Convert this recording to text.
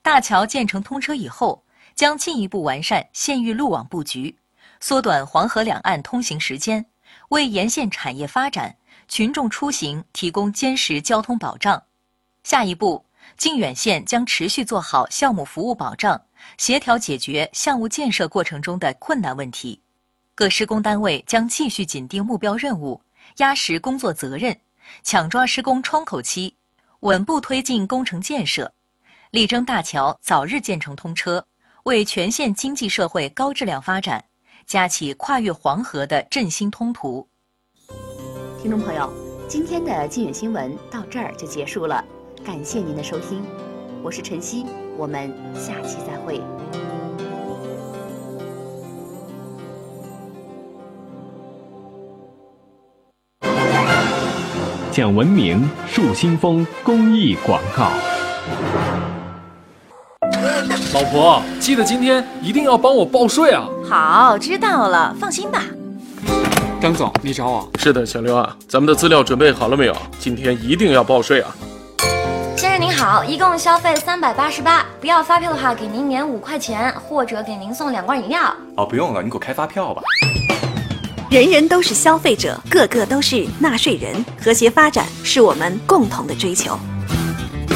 大桥建成通车以后，将进一步完善县域路网布局，缩短黄河两岸通行时间，为沿线产业发展、群众出行提供坚实交通保障。下一步，靖远县将持续做好项目服务保障，协调解决项目建设过程中的困难问题。各施工单位将继续紧盯目标任务，压实工作责任，抢抓施工窗口期，稳步推进工程建设，力争大桥早日建成通车，为全县经济社会高质量发展架起跨越黄河的振兴通途。 听众朋友，今天的靖远新闻到这儿就结束了，感谢您的收听，我是晨曦，我们下期再会。 讲文明树新风公益广告。 老婆，记得今天一定要帮我报税啊！ 好，知道了，放心吧。 张总，你找我？ 是的，小刘啊，咱们的资料准备好了没有？今天一定要报税啊！ 先生您好，一共消费388，不要发票的话，给您免5块钱，或者给您送2罐饮料。 哦，不用了，你给我开发票吧。 人人都是消费者，个个都是纳税人，和谐发展是我们共同的追求。